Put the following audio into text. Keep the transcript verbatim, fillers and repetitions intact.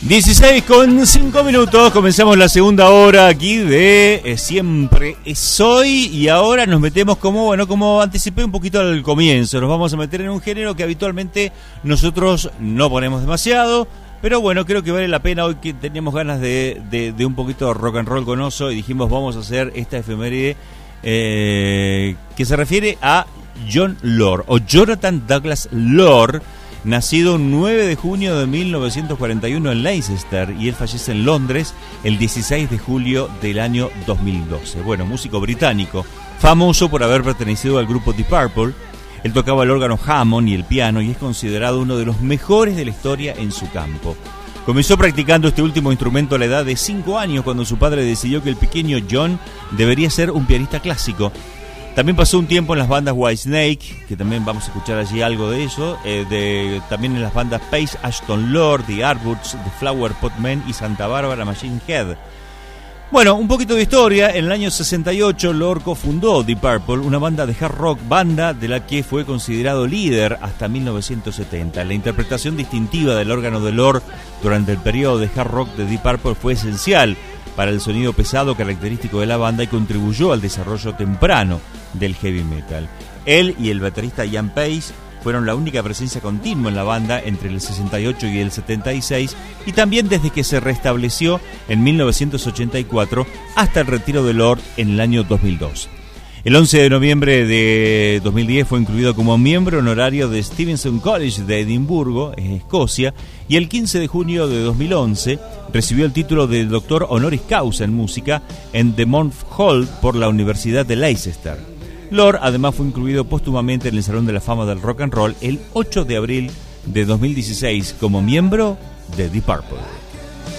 dieciséis con cinco minutos, comenzamos la segunda hora aquí de eh, Siempre es Hoy, y ahora nos metemos, como bueno, como anticipé un poquito al comienzo, nos vamos a meter en un género que habitualmente nosotros no ponemos demasiado, pero bueno, creo que vale la pena hoy, que teníamos ganas de, de, de un poquito de rock and roll con Oso, y dijimos vamos a hacer esta efeméride eh, que se refiere a John Lord, o Jonathan Douglas Lord, nacido nueve de junio de mil novecientos cuarenta y uno en Leicester, y él fallece en Londres el dieciséis de julio del año dos mil doce. Bueno, músico británico, famoso por haber pertenecido al grupo Deep Purple. Él tocaba el órgano Hammond y el piano, y es considerado uno de los mejores de la historia en su campo. Comenzó practicando este último instrumento a la edad de cinco años, cuando su padre decidió que el pequeño John debería ser un pianista clásico. También pasó un tiempo en las bandas Whitesnake, que también vamos a escuchar allí algo de eso, eh, de, también en las bandas Pace Ashton Lord, The Artwoods, The Flower Pot Men y Santa Bárbara Machine Head. Bueno, un poquito de historia. En el año sesenta y ocho, Lord cofundó Deep Purple, una banda de hard rock, banda de la que fue considerado líder hasta mil novecientos setenta. La interpretación distintiva del órgano de Lord durante el periodo de hard rock de Deep Purple fue esencial para el sonido pesado característico de la banda, y contribuyó al desarrollo temprano del heavy metal. Él y el baterista Ian Pace fueron la única presencia continua en la banda entre el sesenta y ocho y el setenta y seis, y también desde que se restableció en mil novecientos ochenta y cuatro hasta el retiro de Lord en el año dos mil dos. El once de noviembre de dos mil diez fue incluido como miembro honorario de Stevenson College de Edimburgo, Escocia, y el quince de junio de dos mil once recibió el título de doctor honoris causa en música en The Montfort por la Universidad de Leicester. Lord además fue incluido póstumamente en el Salón de la Fama del Rock and Roll el ocho de abril de dos mil dieciséis como miembro de Deep Purple.